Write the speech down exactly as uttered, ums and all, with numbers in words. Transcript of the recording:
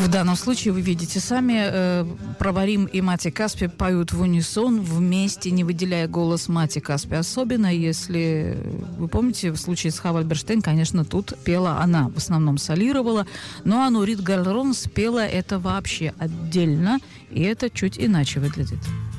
В данном случае, вы видите сами, э, Проварим и Мати Каспи поют в унисон, вместе, не выделяя голос Мати Каспи. Особенно, если, вы помните, в случае с Хава Альберштейн, конечно, тут пела она, в основном солировала, но Нурит Гальрон спела это вообще отдельно, и это чуть иначе выглядит.